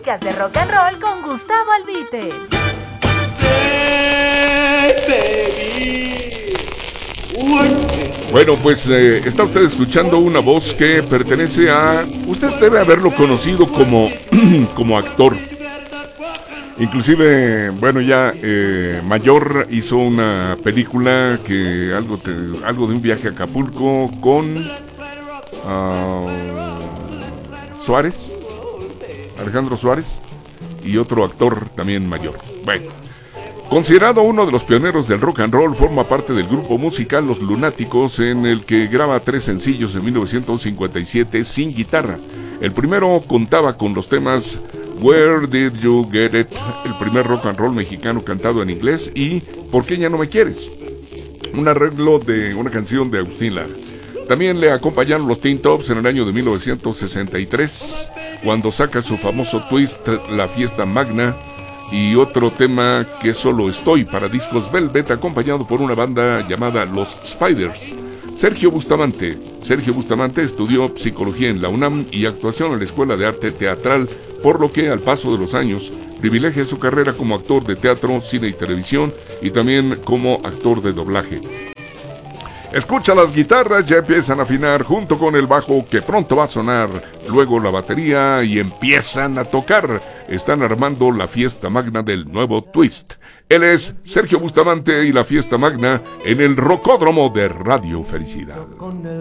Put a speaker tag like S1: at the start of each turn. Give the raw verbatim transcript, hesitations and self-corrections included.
S1: Crónicas de Rock and Roll con Gustavo Albite.
S2: Bueno, pues eh, está usted escuchando una voz que pertenece a... Usted debe haberlo conocido como, como actor. Inclusive, bueno, ya eh, mayor hizo una película que algo, te, algo de un viaje a Acapulco con uh, Suárez, Alejandro Suárez, y otro actor también mayor. Bueno, considerado uno de los pioneros del rock and roll, forma parte del grupo musical Los Lunáticos, en el que graba tres sencillos en mil novecientos cincuenta y siete sin guitarra. El primero contaba con los temas Where Did You Get It, el primer rock and roll mexicano cantado en inglés, y ¿Por qué ya no me quieres?, un arreglo de una canción de Agustín Lara. También le acompañaron los Teen Tops en el año de mil novecientos sesenta y tres, cuando saca su famoso twist La Fiesta Magna, y otro tema que Solo Estoy, para discos Velvet, acompañado por una banda llamada Los Spiders. Sergio Bustamante. Sergio Bustamante estudió psicología en la UNAM y actuación en la Escuela de Arte Teatral, por lo que al paso de los años privilegia su carrera como actor de teatro, cine y televisión, y también como actor de doblaje. Escucha, las guitarras ya empiezan a afinar junto con el bajo que pronto va a sonar, luego la batería, y empiezan a tocar. Están armando la fiesta magna del nuevo twist. Él es Sergio Bustamante y la fiesta magna en el Rocódromo de Radio Felicidad.